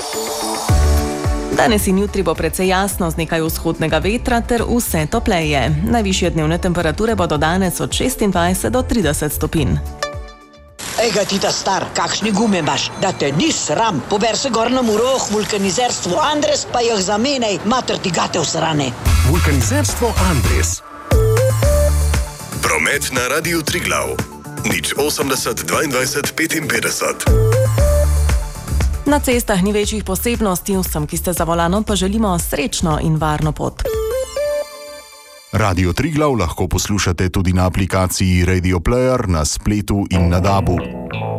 Danes in jutri bo precej jasno z nekaj vzhodnega vetra ter vse topleje. Najvišje dnevne temperature bodo danes od 26 do 30 stopinj. Ej ga ti ta star, kakšni gume imaš, da te ni sram. Pober se gor na Muroh, vulkanizerstvo Andres, pa jih zamenjaj, mater ti gate usrane. Vulkanizerstvo Andres. Promet na Radiu Triglav. 080 22 55. Na cestah ni večjih posebnosti, vsem, ki ste za volanom, pa želimo srečno in varno pot. Radio Triglav lahko poslušate tudi na aplikaciji Radio Player, na spletu in na DAB-u.